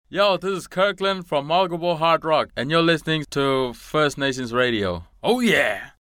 Yo, this is Kirkland from Mulgable Hard Rock, and you're listening to First Nations Radio. Oh, yeah!